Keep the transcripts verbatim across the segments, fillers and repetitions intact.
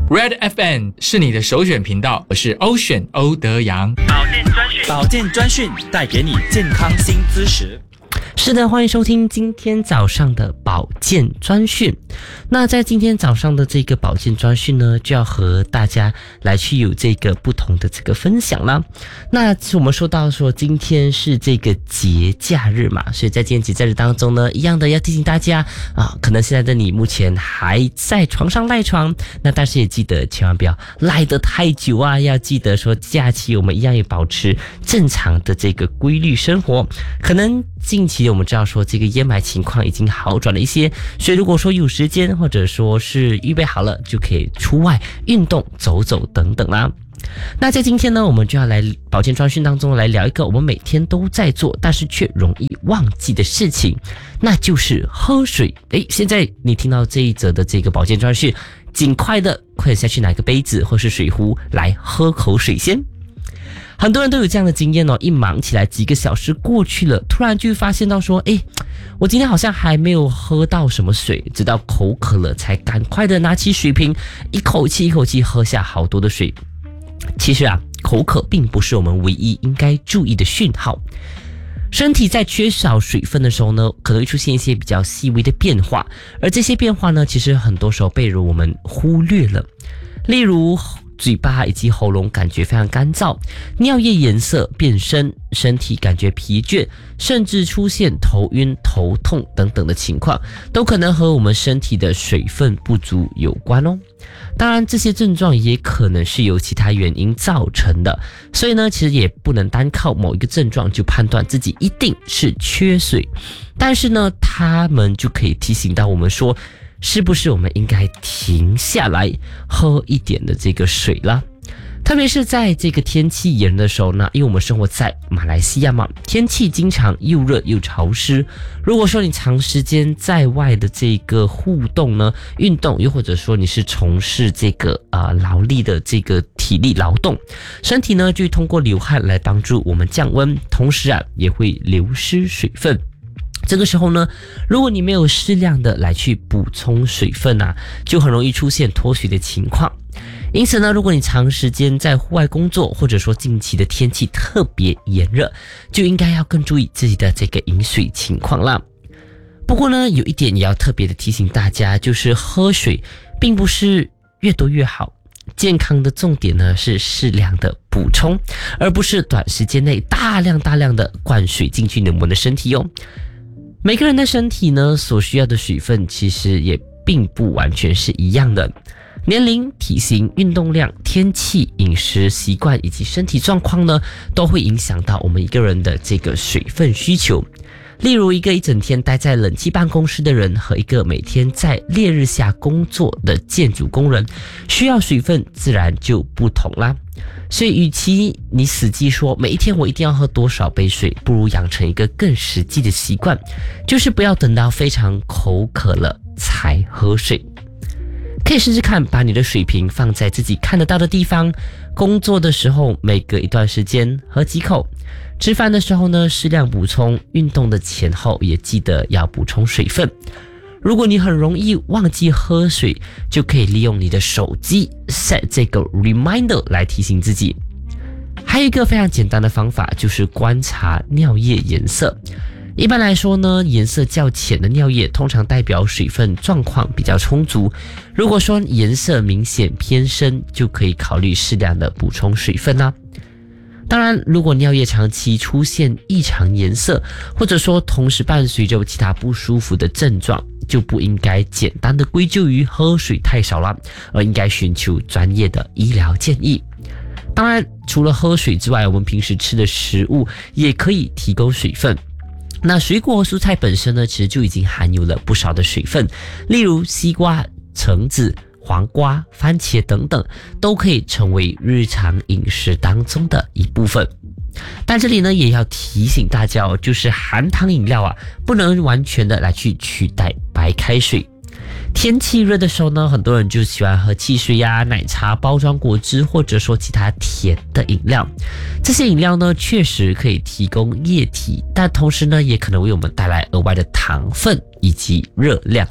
Red F M 是你的首选频道，我是欧选欧德阳。 保健专讯，保健专讯带给你健康新知识。 是的，欢迎收听今天早上的保健专讯。那在今天早上的这个保健专讯呢，就要和大家来去有这个不同的这个分享啦。那我们说到说今天是这个节假日嘛，所以在今天节假日当中呢，一样的要提醒大家啊，可能现在的你目前还在床上赖床，那但是也记得千万不要赖得太久啊，要记得说假期我们一样要保持正常的这个规律生活。可能近期我们知道说这个烟霾情况已经好转了一些，所以如果说有时间或者说是预备好了，就可以出外运动走走等等啦。那在今天呢，我们就要来保健专讯当中来聊一个我们每天都在做但是却容易忘记的事情，那就是喝水。诶，现在你听到这一则的这个保健专讯，尽快的快点下去拿个杯子或是水壶来喝口水先。很多人都有这样的经验哦，一忙起来几个小时过去了，突然就发现到说，诶，我今天好像还没有喝到什么水，直到口渴了才赶快的拿起水瓶，一口气一口气喝下好多的水。其实啊，口渴并不是我们唯一应该注意的讯号。身体在缺少水分的时候呢，可能会出现一些比较细微的变化，而这些变化呢，其实很多时候被我们忽略了。例如嘴巴以及喉咙感觉非常干燥，尿液颜色变深，身体感觉疲倦，甚至出现头晕、头痛等等的情况，都可能和我们身体的水分不足有关哦。当然，这些症状也可能是由其他原因造成的，所以呢，其实也不能单靠某一个症状就判断自己一定是缺水。但是呢，他们就可以提醒到我们说，是不是我们应该停下来喝一点的这个水啦？特别是在这个天气炎热的时候呢，因为我们生活在马来西亚嘛，天气经常又热又潮湿。如果说你长时间在外的这个互动呢，运动，又或者说你是从事这个呃劳力的这个体力劳动，身体呢就会通过流汗来帮助我们降温，同时啊也会流失水分。这个时候呢，如果你没有适量的来去补充水分啊，就很容易出现脱水的情况。因此呢，如果你长时间在户外工作，或者说近期的天气特别炎热，就应该要更注意自己的这个饮水情况啦。不过呢，有一点也要特别的提醒大家，就是喝水并不是越多越好，健康的重点呢是适量的补充，而不是短时间内大量大量的灌水进去我们的身体哦。每个人的身体呢所需要的水分其实也并不完全是一样的，年龄、体型、运动量、天气、饮食习惯以及身体状况呢，都会影响到我们一个人的这个水分需求。例如，一个一整天待在冷气办公室的人和一个每天在烈日下工作的建筑工人，需要水分自然就不同啦。所以与其你死记说每一天我一定要喝多少杯水，不如养成一个更实际的习惯，就是不要等到非常口渴了才喝水。可以试试看，把你的水瓶放在自己看得到的地方，工作的时候每隔一段时间喝几口，吃饭的时候呢适量补充，运动的前后也记得要补充水分。如果你很容易忘记喝水，就可以利用你的手机 set 这个 reminder 来提醒自己。还有一个非常简单的方法，就是观察尿液颜色。一般来说呢，颜色较浅的尿液通常代表水分状况比较充足。如果说颜色明显偏深，就可以考虑适量的补充水分啦。当然，如果尿液长期出现异常颜色，或者说同时伴随着其他不舒服的症状，就不应该简单的归咎于喝水太少了，而应该寻求专业的医疗建议。当然，除了喝水之外，我们平时吃的食物也可以提供水分。那水果和蔬菜本身呢，其实就已经含有了不少的水分，例如西瓜、橙子、黄瓜、番茄等等，都可以成为日常饮食当中的一部分。但这里呢，也要提醒大家哦，就是含糖饮料啊，不能完全的来去取代白开水。天气热的时候呢，很多人就喜欢喝汽水呀、奶茶、包装果汁，或者说其他甜的饮料。这些饮料呢，确实可以提供液体，但同时呢，也可能为我们带来额外的糖分以及热量啦。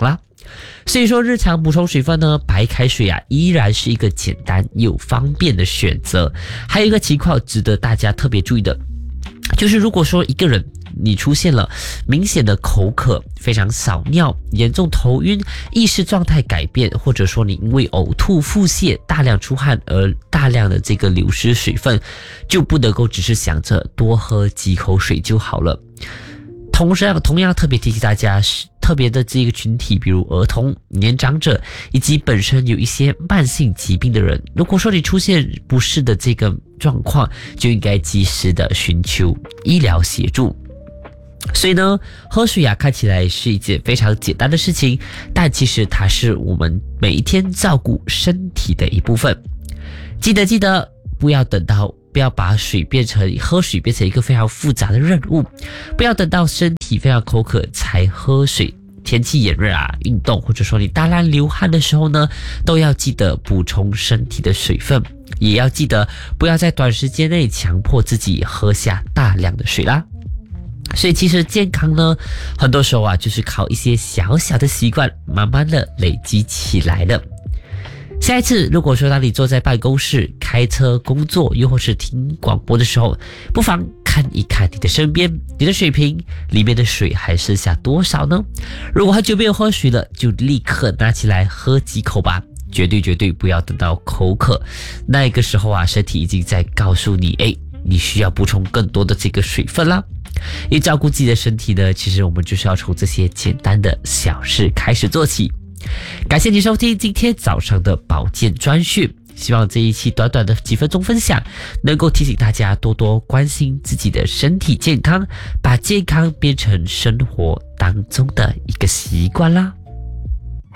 所以说日常补充水分呢，白开水啊依然是一个简单又方便的选择。还有一个情况值得大家特别注意的，就是如果说一个人你出现了明显的口渴、非常少尿、严重头晕、意识状态改变，或者说你因为呕吐、腹泻、大量出汗而大量的这个流失水分，就不能够只是想着多喝几口水就好了。同时同样特别提醒大家，特别的这个群体，比如儿童、年长者以及本身有一些慢性疾病的人，如果说你出现不适的这个状况，就应该及时的寻求医疗协助。所以呢，喝水啊看起来是一件非常简单的事情，但其实它是我们每一天照顾身体的一部分。记得记得不要等到不要把水变成喝水变成一个非常复杂的任务，不要等到身体非常口渴才喝水。天气炎热啊，运动或者说你大量流汗的时候呢，都要记得补充身体的水分，也要记得不要在短时间内强迫自己喝下大量的水啦。所以其实健康呢，很多时候啊，就是靠一些小小的习惯，慢慢的累积起来的。下一次，如果说当你坐在办公室、开车、工作，又或是听广播的时候，不妨看一看你的身边，你的水瓶里面的水还剩下多少呢？如果很久没有喝水了，就立刻拿起来喝几口吧，绝对绝对不要等到口渴，那个时候啊，身体已经在告诉你，哎，你需要补充更多的这个水分啦。因为照顾自己的身体呢，其实我们就是要从这些简单的小事开始做起。感谢你收听今天早上的保健专讯，希望这一期短短的几分钟分享能够提醒大家多多关心自己的身体健康，把健康变成生活当中的一个习惯啦。